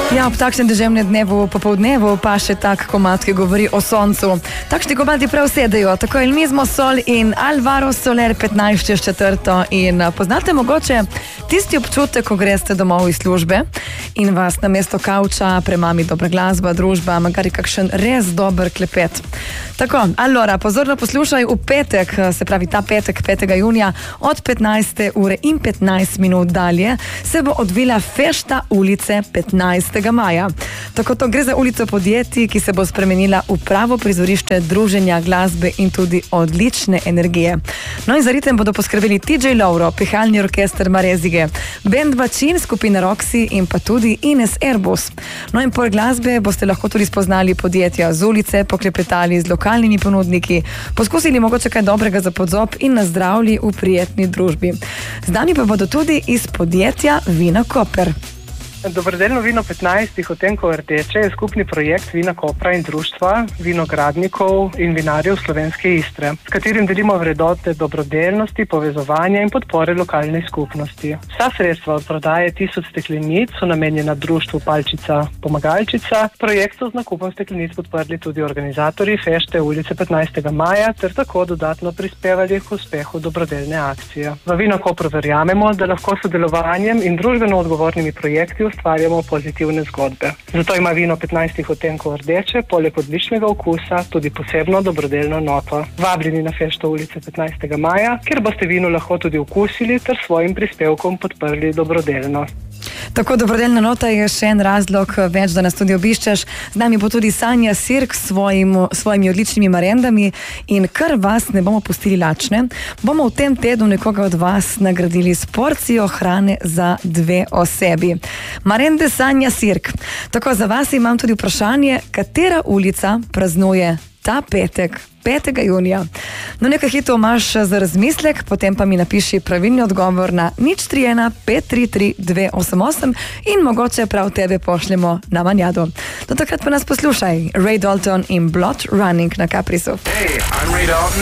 Ja, ob takšnem deževnem dnevu, popoldnevu, pa še tak komad, ki govori o soncu. Takšni komadi prav sedejo, tako El Mismo Sol in Alvaro Soler 15/4. In poznate mogoče tisti občutek, ko greste domov iz službe in vas na mesto kavča premami dobra glasba, družba, magari kakšen res dober klepet. Tako, allora, pozorno poslušaj, v petek, se pravi ta petek, 5. junija, od 15:15 dalje, se bo odvila fešta ulice 15. maja. Tako to gre za ulico podjetij, ki se bo spremenila v pravo prizorišče druženja, glasbe in tudi odlične energije. No in za ritem bodo poskrbeli TJ Lauro, pihalni orkester Marezige, band Bačin, skupina Roxy in pa tudi Ines Airbus. No in poleg glasbe boste lahko tudi spoznali podjetja z ulice, poklepetali z lokalnimi ponudniki, poskusili mogoče kaj dobrega za podzob in nazdravili v prijetni družbi. Z nami pa bodo tudi iz podjetja Vina Koper. Dobrodelno vino 15 odtenkov rdeče je skupni projekt Vina Kopra in društva vinogradnikov in vinarjev slovenske Istre, s katerim delimo vrednote dobrodelnosti, povezovanja in podpore lokalnej skupnosti. Vsa sredstva od prodaje 1000 steklenic so namenjena društvu Palčica Pomagalčica. Projekt so z nakupom steklenic podprli tudi organizatorji fešte ulice 15. maja ter tako dodatno prispevali k uspehu dobrodelne akcije. V Vino Kopru verjamemo, da lahko sodelovanjem in družbeno odgovornimi projekti ustvarjamo pozitivne zgodbe. Zato ima vino 15 odtenkov rdeče poleg odličnega okusa tudi posebno dobrodelno noto. Vabljeni na fešto ulice 15. maja, kjer boste vino lahko tudi okusili ter svojim prispevkom podprli dobrodelnost. Tako, dobrodelna nota je še en razlog več, da nas tudi obiščeš. Z nami bo tudi Sanja Sirk s svojimi odličnimi marendami in ker vas ne bomo pustili lačne, bomo v tem tednu nekoga od vas nagradili s porcijo hrane za 2 osebi. Marende Sanja Sirk. Tako, za vas imam tudi vprašanje, katera ulica praznuje ta petek, 5. junija. No, nekaj hitov imaš za razmislek, potem pa mi napiši pravilni odgovor na 031 533 288 in mogoče prav tebe pošljemo na manjado. Do takrat pa nas poslušaj. Ray Dalton in Blood Running na Caprisu. Hey, I'm Ray Dalton.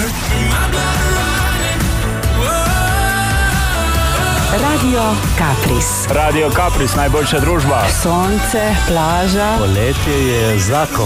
Radio Capris. Radio Capris, najboljša družba. Sonce, plaža. Poletje je zakon.